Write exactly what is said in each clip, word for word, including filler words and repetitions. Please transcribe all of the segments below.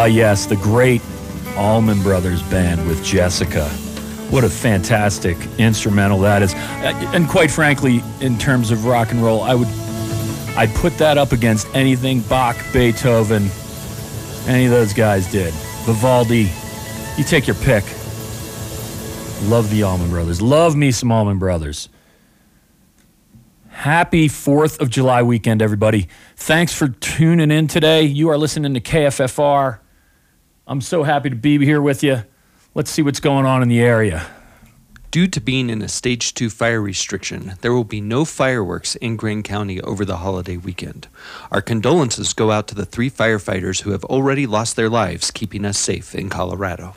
yes, the great Allman Brothers Band with Jessica. What a fantastic instrumental that is. And quite frankly, in terms of rock and roll, I would I'd put that up against anything Bach, Beethoven, any of those guys did. Vivaldi, you take your pick. Love the Allman Brothers. Love me some Allman Brothers. Happy fourth of July weekend, everybody. Thanks for tuning in today. You are listening to K F F R. I'm so happy to be here with you. Let's see what's going on in the area. Due to being in a stage two fire restriction, there will be no fireworks in Grand County over the holiday weekend. Our condolences go out to the three firefighters who have already lost their lives keeping us safe in Colorado.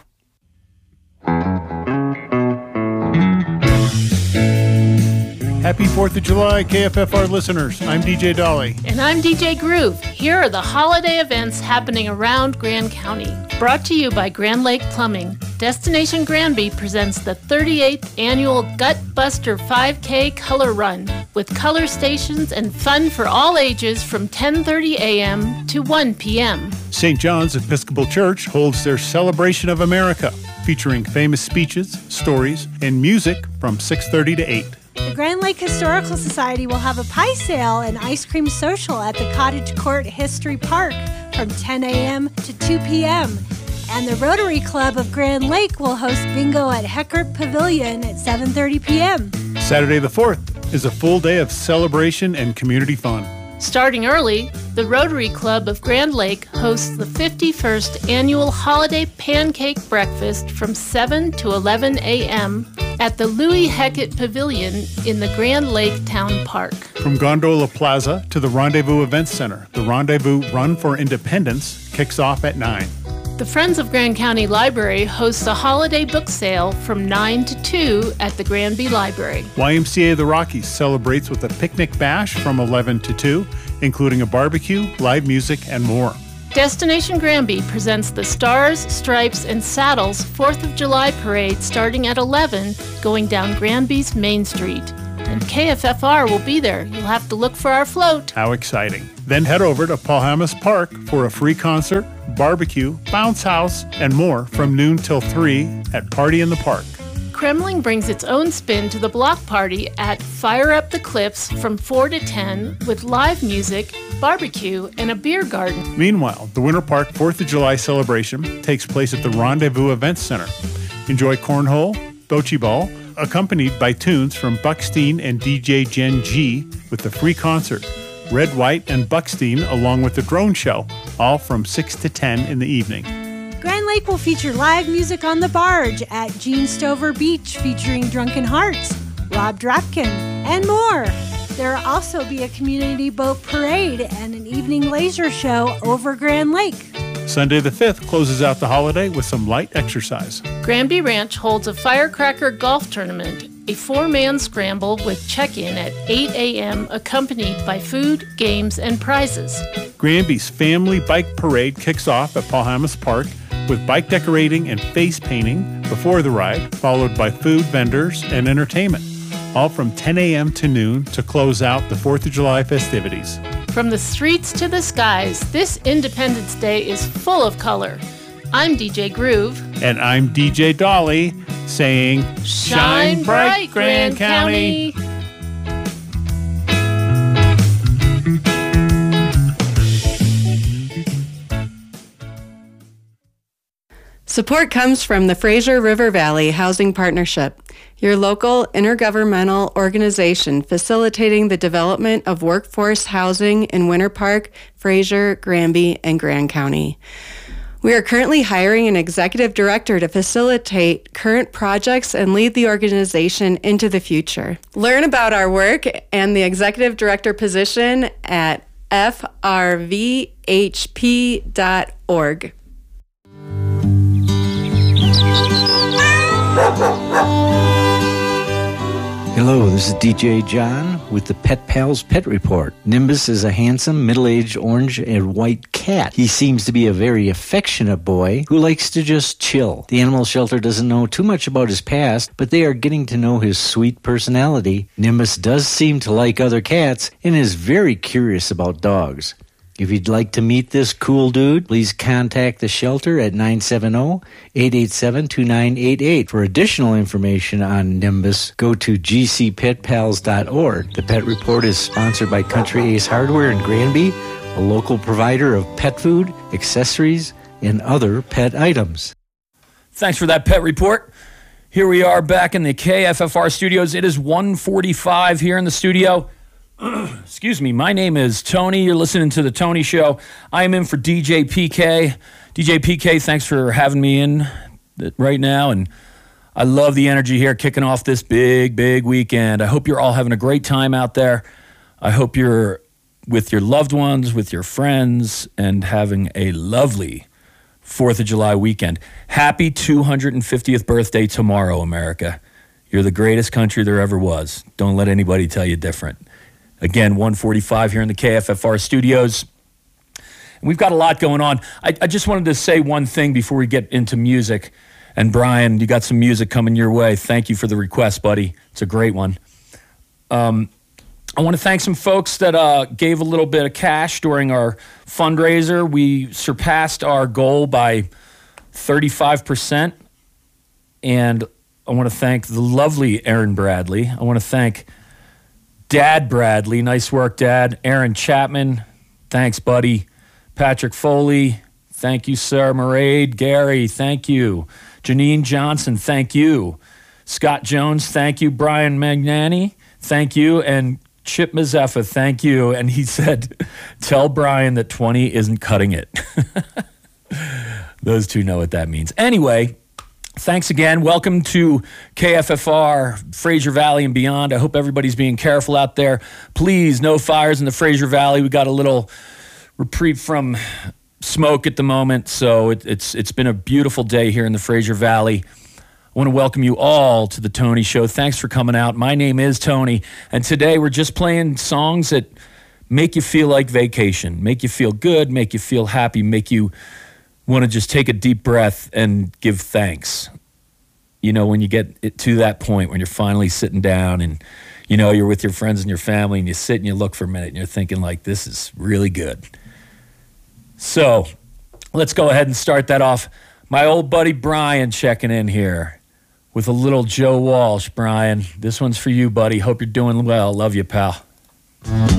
Happy fourth of July, K F F R listeners. I'm D J Dolly. And I'm D J Groove. Here are the holiday events happening around Grand County. Brought to you by Grand Lake Plumbing. Destination Granby presents the thirty-eighth Annual Gut Buster five K Color Run with color stations and fun for all ages from ten thirty a.m. to one p.m. Saint John's Episcopal Church holds their Celebration of America, featuring famous speeches, stories, and music from six thirty to eight. The Grand Lake Historical Society will have a pie sale and ice cream social at the Cottage Court History Park from ten a.m. to two p.m. And the Rotary Club of Grand Lake will host bingo at Heckert Pavilion at seven thirty p.m. Saturday the fourth is a full day of celebration and community fun. Starting early, the Rotary Club of Grand Lake hosts the fifty-first Annual Holiday Pancake Breakfast from seven to eleven a.m. at the Louis Heckett Pavilion in the Grand Lake Town Park. From Gondola Plaza to the Rendezvous Events Center, the Rendezvous Run for Independence kicks off at nine. The Friends of Grand County Library hosts a holiday book sale from nine to two at the Granby Library. Y M C A of the Rockies celebrates with a picnic bash from eleven to two, including a barbecue, live music, and more. Destination Granby presents the Stars, Stripes, and Saddles fourth of July Parade starting at eleven, going down Granby's Main Street. And K F F R will be there. You'll have to look for our float. How exciting. Then head over to Paulhamus Park for a free concert, barbecue, bounce house, and more from noon till three at Party in the Park. Kremling brings its own spin to the block party at Fire Up the Cliffs from four to ten with live music, barbecue, and a beer garden. Meanwhile, the Winter Park fourth of July celebration takes place at the Rendezvous Events Center. Enjoy cornhole, bocce ball, accompanied by tunes from Buckstein and D J Gen G with the free concert, Red, White, and Buckstein along with the drone show, all from six to ten in the evening. Grand Lake will feature live music on the barge at Gene Stover Beach featuring Drunken Hearts, Rob Dropkin, and more. There will also be a community boat parade and an evening laser show over Grand Lake. Sunday the fifth closes out the holiday with some light exercise. Granby Ranch holds a firecracker golf tournament, a four-man scramble with check-in at eight a.m. accompanied by food, games, and prizes. Granby's Family Bike Parade kicks off at Paulhamus Park with bike decorating and face painting before the ride, followed by food vendors and entertainment, all from ten a.m. to noon to close out the fourth of July festivities. From the streets to the skies, this Independence Day is full of color. I'm D J Groove. And I'm D J Dolly, saying, Shine bright, Grand County. Support comes from the Fraser River Valley Housing Partnership, your local intergovernmental organization facilitating the development of workforce housing in Winter Park, Fraser, Granby, and Grand County. We are currently hiring an executive director to facilitate current projects and lead the organization into the future. Learn about our work and the executive director position at f r v h p dot org. Hello, this is D J John with the Pet Pals Pet Report. Nimbus is a handsome, middle-aged orange and white cat. He seems to be a very affectionate boy who likes to just chill. The animal shelter doesn't know too much about his past, but they are getting to know his sweet personality. Nimbus does seem to like other cats and is very curious about dogs. If you'd like to meet this cool dude, please contact the shelter at nine seven zero, eight eight seven, two nine eight eight. For additional information on Nimbus, go to g c pet pals dot org. The Pet Report is sponsored by Country Ace Hardware in Granby, a local provider of pet food, accessories, and other pet items. Thanks for that Pet Report. Here we are back in the K F F R studios. It is one forty-five here in the studio. Excuse me, my name is Tony. You're listening to The Tony Show. I am in for D J P K. D J P K, thanks for having me in right now. And I love the energy here kicking off this big, big weekend. I hope you're all having a great time out there. I hope you're with your loved ones, with your friends, and having a lovely fourth of July weekend. Happy two hundred fiftieth birthday tomorrow, America. You're the greatest country there ever was. Don't let anybody tell you different. Again, one forty-five here in the K F F R studios. And we've got a lot going on. I, I just wanted to say one thing before we get into music. And Brian, you got some music coming your way. Thank you for the request, buddy. It's a great one. Um, I want to thank some folks that uh, gave a little bit of cash during our fundraiser. We surpassed our goal by thirty-five percent. And I want to thank the lovely Aaron Bradley. I want to thank Dad Bradley, nice work, Dad. Aaron Chapman, thanks, buddy. Patrick Foley, thank you, sir. Maraid, Gary, thank you. Janine Johnson, thank you. Scott Jones, thank you. Brian Magnani, thank you. And Chip Mazeppa, thank you. And he said, tell Brian that twenty isn't cutting it. Those two know what that means. Anyway, thanks again. Welcome to K F F R, Fraser Valley and beyond. I hope everybody's being careful out there. Please, no fires in the Fraser Valley. We got a little reprieve from smoke at the moment, so it, it's it's been a beautiful day here in the Fraser Valley. I want to welcome you all to the Tony Show. Thanks for coming out. My name is Tony, and today we're just playing songs that make you feel like vacation, make you feel good, make you feel happy, make you want to just take a deep breath and give thanks. You know, when you get it to that point, when you're finally sitting down and, you know, you're with your friends and your family and you sit and you look for a minute and you're thinking like, this is really good. So let's go ahead and start that off. My old buddy Brian checking in here with a little Joe Walsh. Brian, this one's for you, buddy. Hope you're doing well. Love you, pal.